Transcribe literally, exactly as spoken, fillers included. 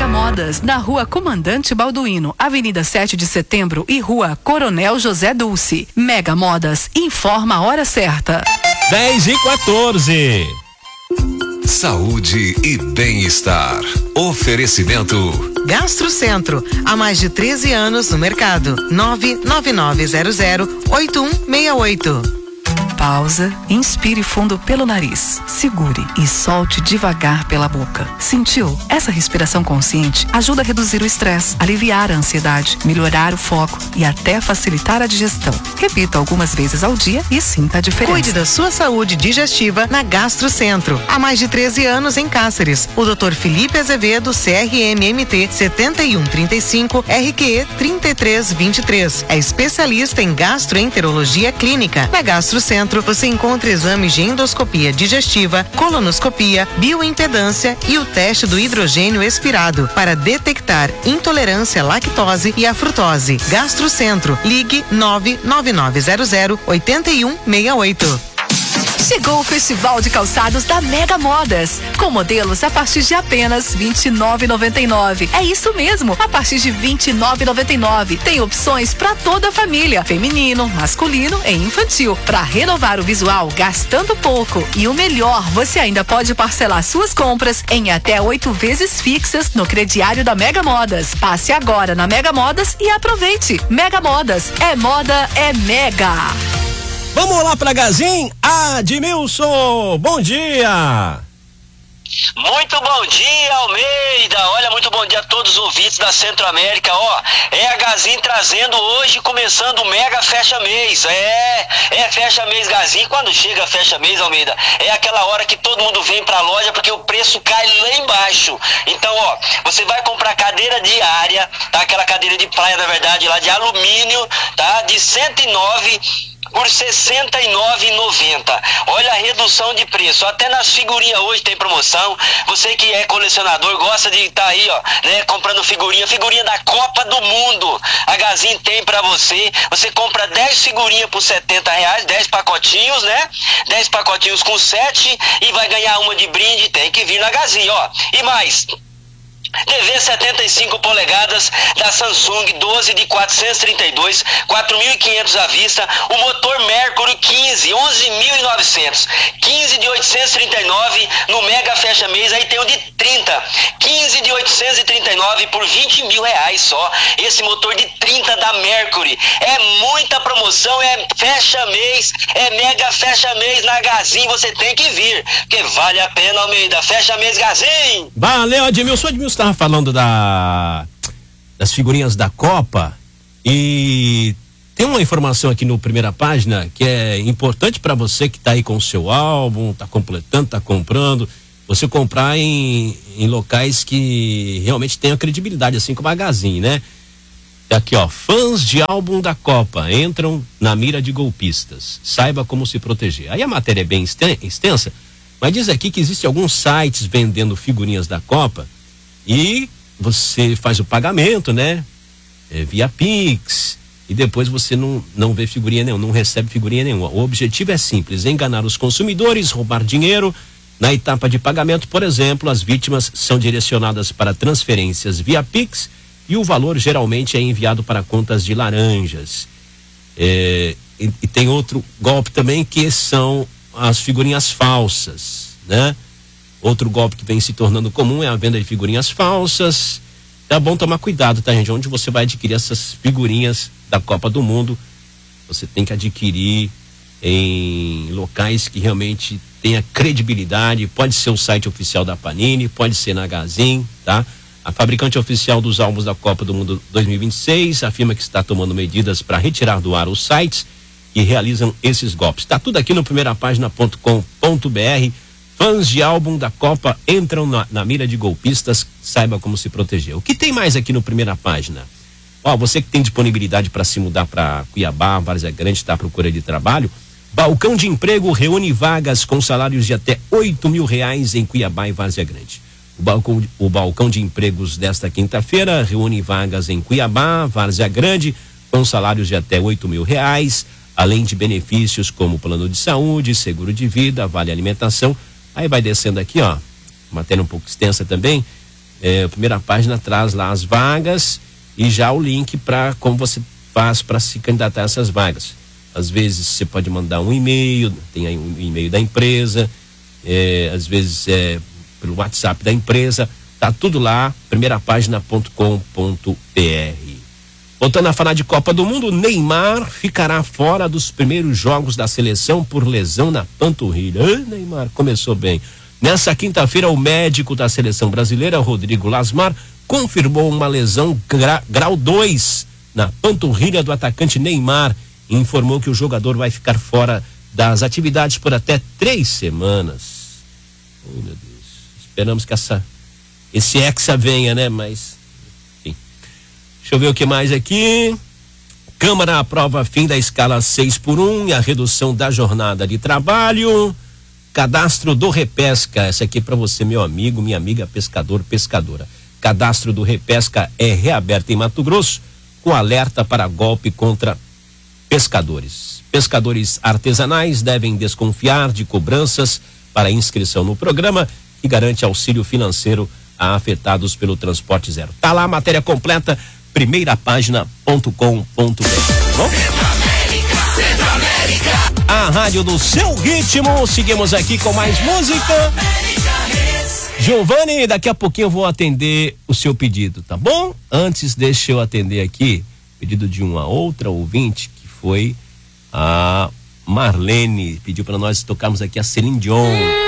Mega Modas, na Rua Comandante Balduino, Avenida sete de Setembro e Rua Coronel José Dulce. Mega Modas, informa a hora certa. dez e quatorze. Saúde e bem-estar. Oferecimento Gastrocentro, há mais de treze anos no mercado. nove nove nove zero zero oito um seis oito. Pausa, inspire fundo pelo nariz, segure e solte devagar pela boca. Sentiu? Essa respiração consciente ajuda a reduzir o estresse, aliviar a ansiedade, melhorar o foco e até facilitar a digestão. Repita algumas vezes ao dia e sinta a diferença. Cuide da sua saúde digestiva na Gastrocentro. Há mais de treze anos em Cáceres. O doutor Felipe Azevedo, C R M M T setenta e um trinta e cinco, R Q E trinta e três vinte e três. É especialista em gastroenterologia clínica. Na Gastrocentro você encontra exames de endoscopia digestiva, colonoscopia, bioimpedância e o teste do hidrogênio expirado para detectar intolerância à lactose e à frutose. Gastrocentro, ligue nove nove nove zero zero oito um seis oito. Chegou o Festival de Calçados da Mega Modas, com modelos a partir de apenas vinte e nove reais e noventa e nove centavos. É isso mesmo, a partir de vinte e nove reais e noventa e nove centavos. Tem opções para toda a família, feminino, masculino e infantil, para renovar o visual gastando pouco. E o melhor, você ainda pode parcelar suas compras em até oito vezes fixas no crediário da Mega Modas. Passe agora na Mega Modas e aproveite. Mega Modas, é moda, é mega. Vamos lá pra Gazin, Admilson, bom dia! Muito bom dia, Almeida. Olha, muito bom dia a todos os ouvintes da Centro-América. Ó, é a Gazin trazendo hoje, começando o Mega Fecha Mês. É, é Fecha Mês Gazin. Quando chega Fecha Mês, Almeida, é aquela hora que todo mundo vem pra loja porque o preço cai lá embaixo. Então, ó, você vai comprar cadeira diária, tá? Aquela cadeira de praia, na verdade, lá de alumínio, tá? De cento e nove por sessenta e nove reais e noventa centavos. Olha a redução de preço. Até nas figurinhas hoje tem promoção. Você que é colecionador, gosta de estar tá aí, ó, né, comprando figurinha, figurinha da Copa do Mundo. A Gazin tem pra você. Você compra dez figurinhas por setenta reais, dez pacotinhos, né? dez pacotinhos com sete e vai ganhar uma de brinde. Tem que vir na Gazin, ó. E mais, T V setenta e cinco polegadas da Samsung doze de quatrocentos e trinta e dois, quatro mil e quinhentos à vista. O motor Mercury quinze, onze mil e novecentos. quinze de oitocentos e trinta e nove no Mega Fecha Mês. Aí tem o de trinta, quinze de oitocentos e trinta e nove por vinte mil reais só. Esse motor de trinta da Mercury. É muita promoção, é Fecha Mês, é Mega Fecha Mês na Gazin. Você tem que vir, porque vale a pena, Almeida. Fecha Mês Gazin. Valeu, Admilson. Admilson estava falando da, das figurinhas da Copa e tem uma informação aqui no Primeira Página que é importante para você que está aí com o seu álbum, está completando, está comprando, você comprar em, em locais que realmente tenham credibilidade, assim como a Gazin, né? Aqui, ó, fãs de álbum da Copa entram na mira de golpistas, saiba como se proteger. Aí a matéria é bem extensa, mas diz aqui que existem alguns sites vendendo figurinhas da Copa e você faz o pagamento, né? É, via Pix, e depois você não, não vê figurinha nenhuma, não recebe figurinha nenhuma. O objetivo é simples, enganar os consumidores, roubar dinheiro. Na etapa de pagamento, por exemplo, as vítimas são direcionadas para transferências via Pix e o valor geralmente é enviado para contas de laranjas. É, e, e tem outro golpe também que são as figurinhas falsas, né? Outro golpe que vem se tornando comum é a venda de figurinhas falsas. Tá bom tomar cuidado, tá, gente? Onde você vai adquirir essas figurinhas da Copa do Mundo, você tem que adquirir em locais que realmente tenha credibilidade. Pode ser o site oficial da Panini, pode ser na Gazin, tá? A fabricante oficial dos álbuns da Copa do Mundo dois mil e vinte e seis afirma que está tomando medidas para retirar do ar os sites que realizam esses golpes. Tá tudo aqui no primeira página ponto com ponto br. Fãs de álbum da Copa entram na, na mira de golpistas, saiba como se proteger. O que tem mais aqui no Primeira Página? Ó, você que tem disponibilidade para se mudar para Cuiabá, Várzea Grande, está à procura de trabalho, Balcão de Emprego reúne vagas com salários de até oito mil reais em Cuiabá e Várzea Grande. O balcão, o balcão de empregos desta quinta-feira reúne vagas em Cuiabá, Várzea Grande, com salários de até oito mil reais, além de benefícios como plano de saúde, seguro de vida, vale alimentação. Aí vai descendo aqui, ó, matéria um pouco extensa também, É, a primeira página traz lá as vagas e já o link para como você faz para se candidatar a essas vagas. Às vezes você pode mandar um e-mail, tem aí um e-mail da empresa, é, às vezes é pelo WhatsApp da empresa, tá tudo lá, primeira página ponto com ponto br. Voltando a falar de Copa do Mundo, Neymar ficará fora dos primeiros jogos da seleção por lesão na panturrilha. Ah, Neymar começou bem. Nessa quinta-feira, o médico da seleção brasileira, Rodrigo Lasmar, confirmou uma lesão gra, grau dois na panturrilha do atacante Neymar e informou que o jogador vai ficar fora das atividades por até três semanas. Oh, meu Deus. Esperamos que essa, esse hexa venha, né? Mas, enfim. Deixa eu ver o que mais aqui. Câmara aprova fim da escala seis por um e a redução da jornada de trabalho. Cadastro do Repesca, essa aqui é para você, meu amigo, minha amiga pescador, pescadora. Cadastro do Repesca é reaberto em Mato Grosso, com alerta para golpe contra pescadores. Pescadores artesanais devem desconfiar de cobranças para inscrição no programa, que garante auxílio financeiro a afetados pelo transporte zero. Tá lá a matéria completa, primeira página ponto com ponto br. A rádio do seu ritmo, seguimos aqui com mais música. Giovanni, daqui a pouquinho eu vou atender o seu pedido, tá bom? Antes, deixa eu atender aqui pedido de uma outra ouvinte, que foi a Marlene, pediu para nós tocarmos aqui a Celine Dion.